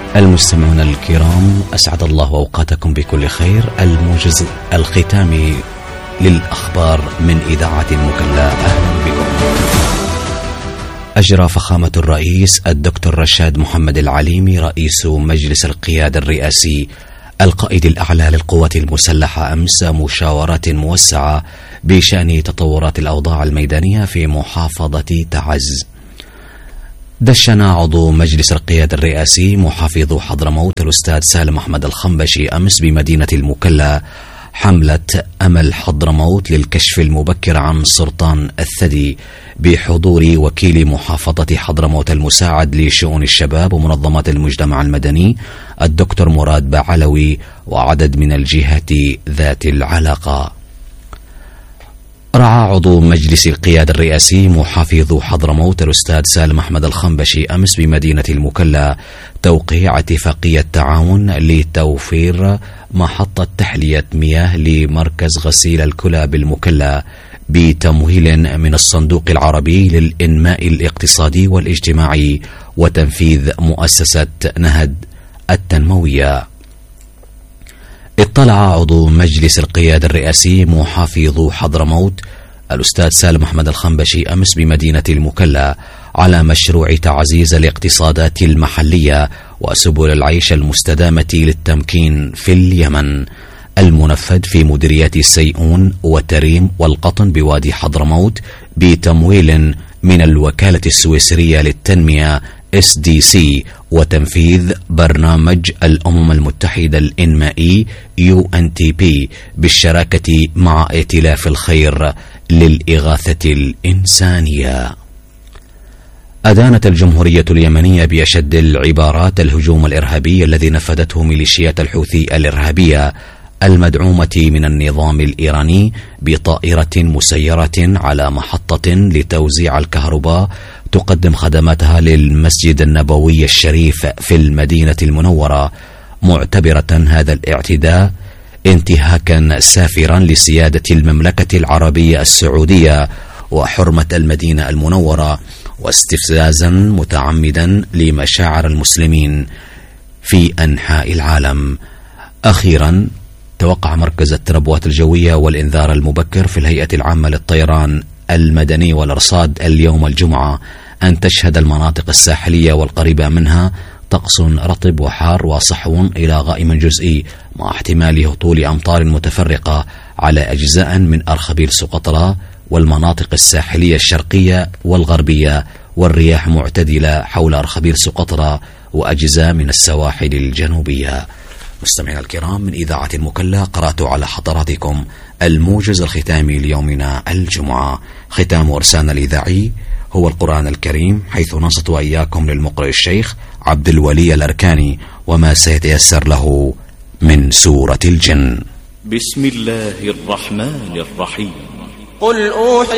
المستمعون الكرام، أسعد الله أوقاتكم بكل خير. الموجز الختامي للأخبار من إذاعة المكلا، أهلا بكم. أجرى فخامة الرئيس الدكتور رشاد محمد العليمي رئيس مجلس القيادة الرئاسي القائد الأعلى للقوات المسلحة أمس مشاورات موسعة بشأن تطورات الأوضاع الميدانية في محافظة تعز. دشن عضو مجلس القيادة الرئاسي محافظ حضرموت الأستاذ سالم أحمد الخنبشي أمس بمدينة المكلا حملة أمل حضرموت للكشف المبكر عن سرطان الثدي بحضور وكيل محافظة حضرموت المساعد لشؤون الشباب ومنظمات المجتمع المدني الدكتور مراد بعلوي وعدد من الجهات ذات العلاقة. رعى عضو مجلس القيادة الرئاسي محافظ حضرموت الأستاذ سالم أحمد الخنبشي أمس بمدينة المكلا توقيع اتفاقية تعاون لتوفير محطة تحلية مياه لمركز غسيل الكلى بالمكلا بتمويل من الصندوق العربي للإنماء الاقتصادي والاجتماعي وتنفيذ مؤسسة نهد التنموية. اطلع عضو مجلس القيادة الرئاسي محافظ حضرموت الأستاذ سالم أحمد الخنبشي أمس بمدينة المكلا على مشروع تعزيز الاقتصادات المحلية وسبل العيش المستدامة للتمكين في اليمن المنفذ في مديريات السيئون وتريم والقطن بوادي حضرموت بتمويل من الوكالة السويسرية للتنمية SDC وتنفيذ برنامج الأمم المتحدة الإنمائي UNTP بالشراكة مع ائتلاف الخير للإغاثة الإنسانية. أدانت الجمهورية اليمنية بأشد العبارات الهجوم الإرهابي الذي نفذته ميليشيات الحوثي الإرهابية المدعومة من النظام الإيراني بطائرة مسيرة على محطة لتوزيع الكهرباء تقدم خدماتها للمسجد النبوي الشريف في المدينة المنورة، معتبرة هذا الاعتداء انتهاكا سافرا لسيادة المملكة العربية السعودية وحرمة المدينة المنورة واستفزازا متعمدا لمشاعر المسلمين في أنحاء العالم. أخيرا توقع مركز التنبؤات الجوية والإنذار المبكر في الهيئة العامة للطيران المدني والأرصاد اليوم الجمعة أن تشهد المناطق الساحلية والقريبة منها طقس رطب وحار وصحو إلى غائم جزئي مع احتمال هطول أمطار متفرقة على أجزاء من أرخبيل سقطرى والمناطق الساحلية الشرقية والغربية، والرياح معتدلة حول أرخبيل سقطرى وأجزاء من السواحل الجنوبية. مستمعينا الكرام، من إذاعة المكلا قرأت على حضراتكم الموجز الختامي ليومنا الجمعة. ختام إرسالنا الإذاعي هو القرآن الكريم، حيث نصت وإياكم للمقرئ الشيخ عبد الولي الأركاني وما سيتيسر له من سورة الجن. بسم الله الرحمن الرحيم. قل أوحي